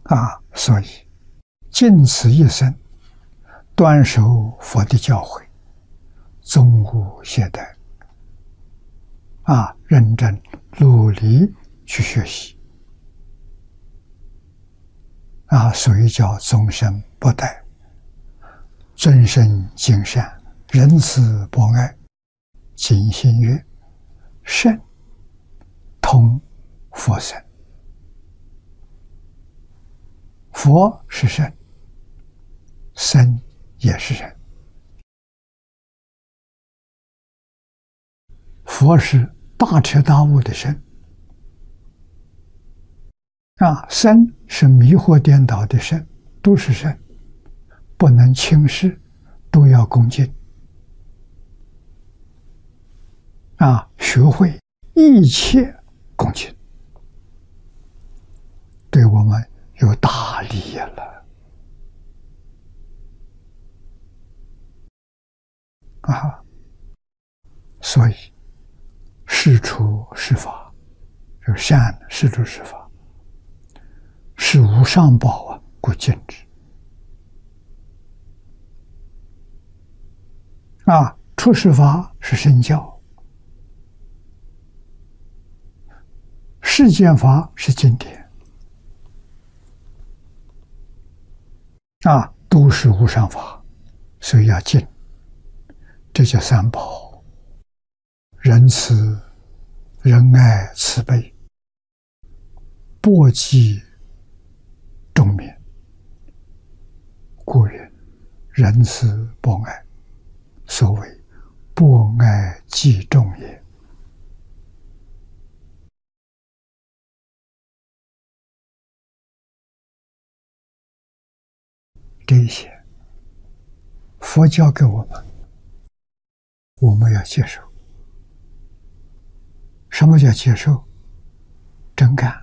所以尽此一生，端守佛的教诲，终无懈怠，认真努力去学习，所以叫终身不怠，尊生敬善，仁慈博爱。经心曰：圣通佛身。佛是圣，身也是圣。佛是大彻大悟的身，身是迷惑颠倒的身，都是身，不能轻视，都要恭敬。学会一切恭敬，对我们有大利益了。所以事出是法，这个善事出是法，是无上宝故敬之。出世法是身教，世间法是经典，都是无上法，所以要敬。这叫三宝：仁慈、仁爱、慈悲，博济众民，故曰仁慈博爱，所谓博爱济众也。这一些佛教给我们，我们要接受。什么叫接受？真干，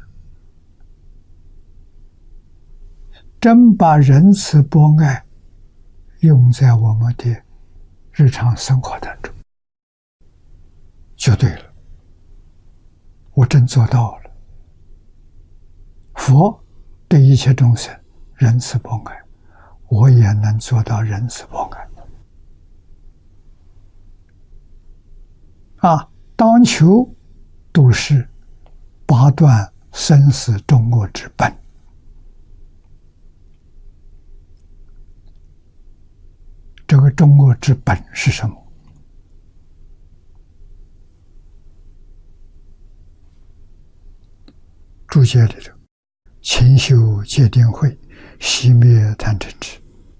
真把仁慈博爱用在我们的日常生活当中，就对了。我真做到了。佛对一切众生仁慈博爱，我也能做到仁慈博爱。当求都是拔断生死终恶之本。这个终恶之本是什么？注解里头，勤修戒定慧，熄灭贪嗔痴，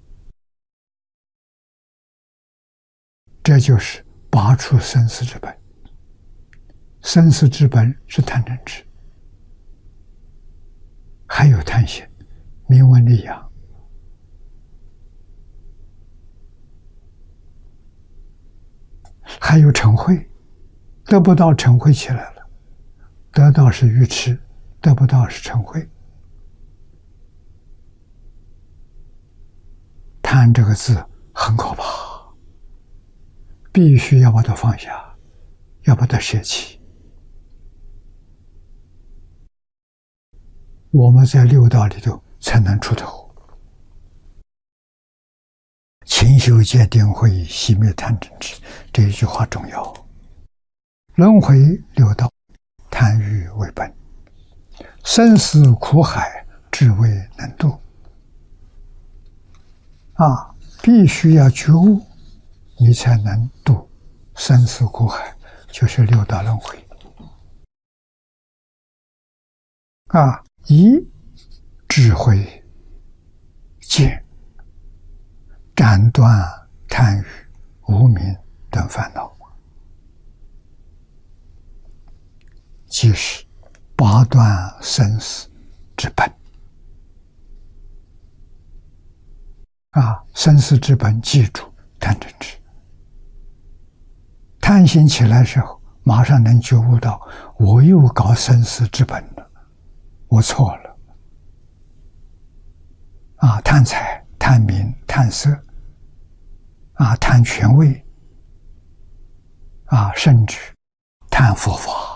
这就是拔出生死之本。生死之本是贪嗔痴，还有贪心、名闻利养，还有嗔恚，得不到嗔恚起来了，得到是愚痴，得不到是嗔恚。贪这个字很可怕，必须要把它放下，要把它舍弃。我们在六道里头才能出头。勤修戒定慧，熄灭贪嗔痴，这一句话重要。轮回六道，贪欲为本，生死苦海，只为能渡。必须要觉悟，你才能渡生死苦海，就是六道轮回。以智慧戒斩断贪欲、无明等烦恼，即是拔断生死之本。生死之本，记住贪嗔痴。贪心起来的时候，马上能觉悟到，我又搞生死之本了，我错了。贪财、贪名、贪色，贪权位，甚至贪佛法。